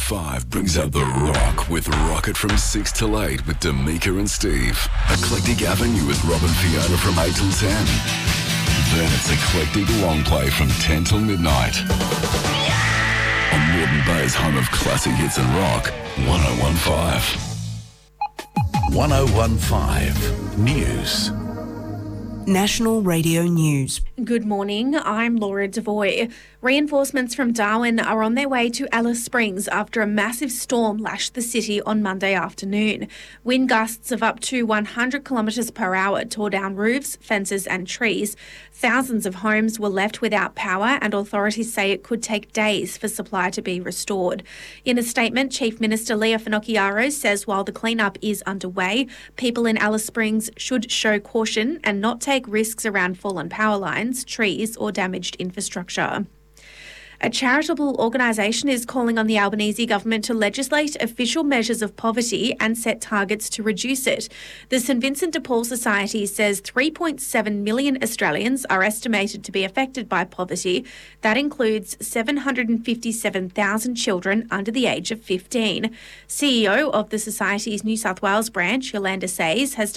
101.5 brings out the rock with Rocket from 6 till 8 with D'Amica and Steve. Eclectic Avenue with Rob and Fiona from 8 till 10. Then it's Eclectic Long Play from 10 till midnight. On Moreton Bay's home of classic hits and rock, 101.5. 101.5 News. National Radio News. Good morning, I'm Laura Devoy. Reinforcements from Darwin are on their way to Alice Springs after a massive storm lashed the city on Monday afternoon. Wind gusts of up to 100 kilometres per hour tore down roofs, fences and trees. Thousands of homes were left without power and authorities say it could take days for supply to be restored. In a statement, Chief Minister Leah Finocchiaro says while the clean-up is underway, people in Alice Springs should show caution and not take risks around fallen power lines, trees or damaged infrastructure. A charitable organisation is calling on the Albanese government to legislate official measures of poverty and set targets to reduce it. The St Vincent de Paul Society says 3.7 million Australians are estimated to be affected by poverty. That includes 757,000 children under the age of 15. CEO of the Society's New South Wales branch, Yolanda Sayes, has